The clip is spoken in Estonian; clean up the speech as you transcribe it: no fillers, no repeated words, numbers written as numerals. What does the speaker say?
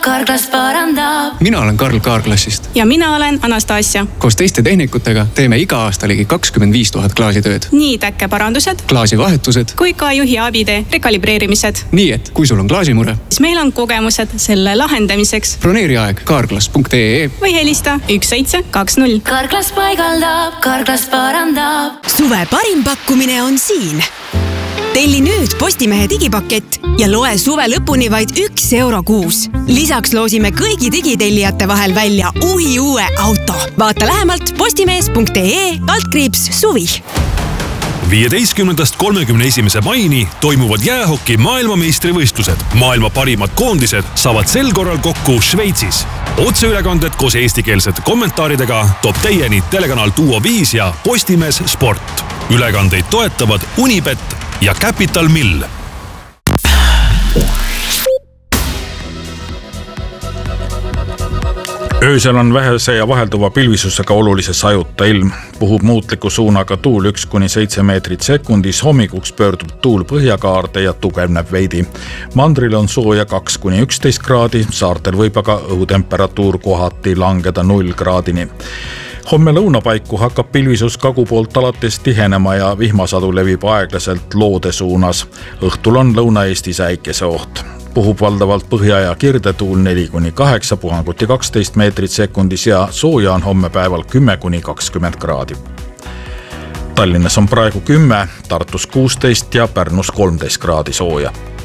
Carglass parandab. Mina olen Karl Carglassist. Ja mina olen Anastasia. Koos teiste tehnikutega teeme iga aasta ligi 25 000 klaasitööd. Nii täkkeparandused, klaasivahetused kui ka juhi abitee rekalibreerimised. Nii et kui sul on klaasimure, siis meil on kogemused selle lahendamiseks. Broneeri aeg carglass.ee või helista 1720. Carglass paigaldab, Carglass parandab. Suve parim pakkumine on siin. Telli nüüd Postimehe digipakett ja loe suve lõpuni vaid €1 kuus. Lisaks loosime kõigi digitellijate vahel välja uue auto. Vaata lähemalt postimees.ee/suvi. 15.–31. maini toimuvad jäähoki maailmameistrivõistlused. Maailma parimad koondised saavad sel korral kokku Šveitsis. Otseülekanded koos eestikeelsete kommentaaridega toob teieni telekanal Duo 5 ja Postimees Sport. Ülekandeid toetavad Unibet ja Capital Mill. Öösel on vähese ja vahelduva pilvisusega olulise sajuta ilm. Puhub muutliku suunaga tuul 1–7 meetrit sekundis. Hommikuks pöördub tuul põhjakaarde ja tugevneb veidi. Mandril on sooja 2–11 kraadi, saartel võib aga õhutemperatuur kohati langeda 0 kraadini. Homme lõunapaiku hakkab pilvisus kagu poolt alates tihenema ja vihmasadu levib aeglaselt loode suunas. Õhtul on Lõuna-Eestis äikese oht. Puhub valdavalt põhja- ja kirdetuul 4–8, puhanguti 12 meetrit sekundis ja sooja on homme päeval 10–20 kraadi. Tallinnas on praegu 10, Tartus 16 ja Pärnus 13 kraadi sooja.